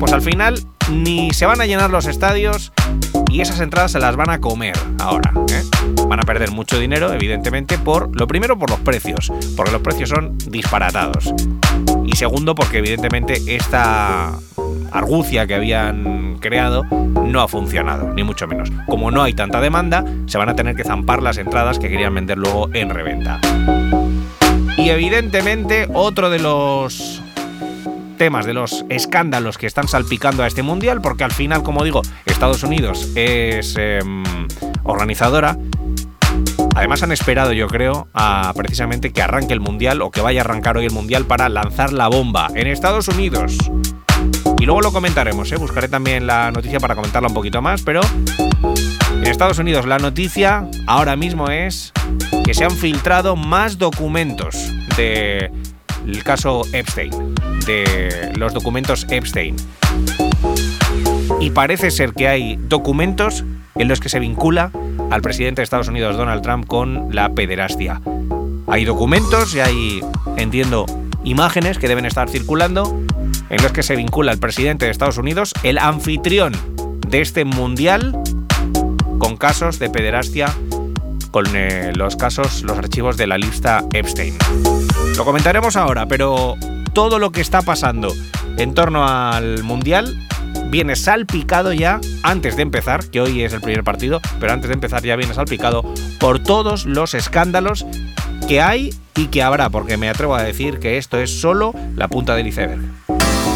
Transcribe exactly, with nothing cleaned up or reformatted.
Pues al final ni se van a llenar los estadios y esas entradas se las van a comer ahora, ¿eh? Van a perder mucho dinero, evidentemente, por lo primero por los precios, porque los precios son disparatados. Y segundo, porque evidentemente esta argucia que habían creado no ha funcionado, ni mucho menos. Como no hay tanta demanda, se van a tener que zampar las entradas que querían vender luego en reventa. Y evidentemente otro de los temas, de los escándalos que están salpicando a este mundial, porque al final, como digo, Estados Unidos es eh, organizadora. Además han esperado, yo creo, a precisamente que arranque el mundial o que vaya a arrancar hoy el mundial para lanzar la bomba en Estados Unidos. Y luego lo comentaremos, ¿eh? Buscaré también la noticia para comentarla un poquito más, pero en Estados Unidos la noticia ahora mismo es que se han filtrado más documentos del caso Epstein, de los documentos Epstein. Y parece ser que hay documentos en los que se vincula al presidente de Estados Unidos, Donald Trump, con la pederastia. Hay documentos y hay, entiendo, imágenes que deben estar circulando en los que se vincula al presidente de Estados Unidos, el anfitrión de este mundial, con casos de pederastia, con eh, los casos, los archivos de la lista Epstein. Lo comentaremos ahora, pero todo lo que está pasando en torno al mundial viene salpicado ya, antes de empezar, que hoy es el primer partido, pero antes de empezar ya viene salpicado por todos los escándalos que hay y que habrá, porque me atrevo a decir que esto es solo la punta del iceberg.